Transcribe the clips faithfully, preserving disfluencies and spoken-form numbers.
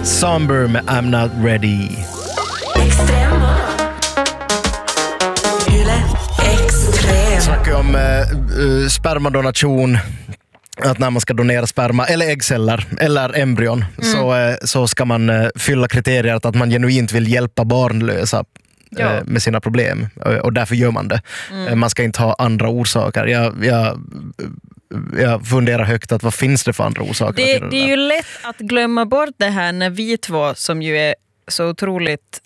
Somber med I'm Not Ready. Extrem. Yle Extrem. Snackar om uh, spermadonation. Att när man ska donera sperma eller äggceller eller embryon mm. så, uh, så ska man uh, fylla kriteriet att man genuint vill hjälpa barnlösa ja. uh, med sina problem. Uh, och därför gör man det. Mm. Uh, man ska inte ha andra orsaker. Jag... jag Jag funderar högt att vad finns det för andra orsaker? Det, det, det är ju lätt att glömma bort det här när vi två som ju är så otroligt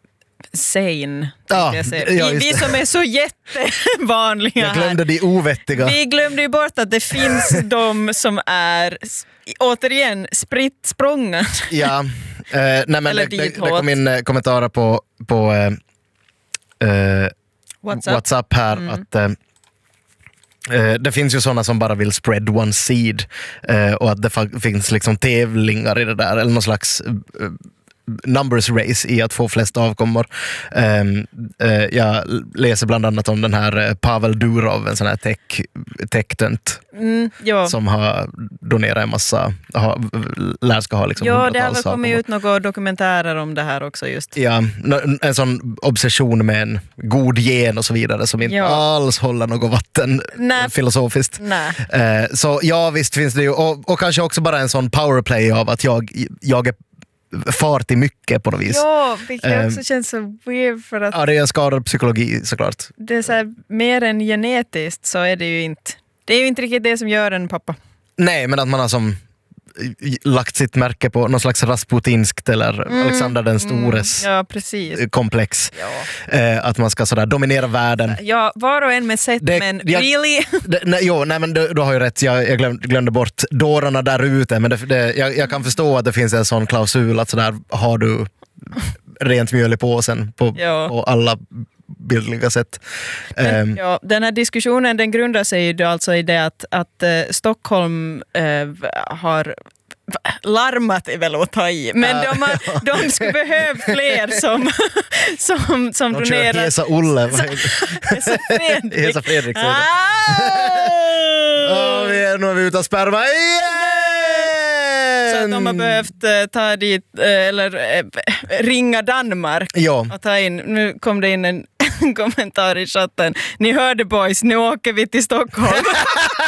sane. Ja, vi, ja, vi som är så jättevanliga Jag glömde här. de ovettiga. Vi glömde ju bort att det finns de som är återigen spritt språngna. Ja, eh, nej men Eller det, det, det kom in eh, kommentarer på, på eh, eh, WhatsApp. WhatsApp här mm. att eh, Uh, det finns ju sådana som bara vill spread one seed uh, och att det fa- finns liksom tävlingar i det där eller någon slags uh, numbers race i att få flest avkommor. Um, uh, jag läser bland annat om den här uh, Pavel Durov, en sån här tech, tech-tönt mm, som har donerat en massa, ha, lär ska ha liksom ja, det har väl kommit ut några dokumentärer om det här också just. Ja, en sån obsession med en god gen och så vidare som inte ja. alls håller något vatten Nä. filosofiskt. Nä. Uh, så ja, visst finns det ju, och, och kanske också bara en sån powerplay av att jag, jag är far till mycket på något vis. Ja, vilket också um, känns så weird för att... Ja, det är en skadad psykologi såklart. Det är så här, mer än genetiskt så är det ju inte... Det är ju inte riktigt det som gör en pappa. Nej, men att man har som lagt sitt märke på någon slags rasputinskt eller mm, Alexander den stores mm, ja, precis. komplex. Ja. Eh, att man ska sådär dominera världen. Ja, var och en med sätt, det, men jag, really? Det, nej, jo, nej men du, du har ju rätt. Jag, jag glömde, glömde bort dårarna där ute, men det, det, jag, jag kan förstå att det finns en sån klausul att sådär har du rent mjöl i påsen på, ja. på alla bildliga sätt. Men, um, ja, den här diskussionen den grundar sig ju alltså i det att, att uh, Stockholm uh, har larmat är väl att ta i, men uh, de, har, ja. de skulle behöva fler som, som, som de donerar. De kör Hesa Olle. Hesa Fredrik. Hesa Fredrik. Ah! Oh, vi är, nu är vi utan sperma igen! Så att de har behövt uh, ta dit, uh, eller uh, ringa Danmark ja. och ta in, nu kom det in en kommentar i chatten. Ni hörde boys, nu åker vi till Stockholm.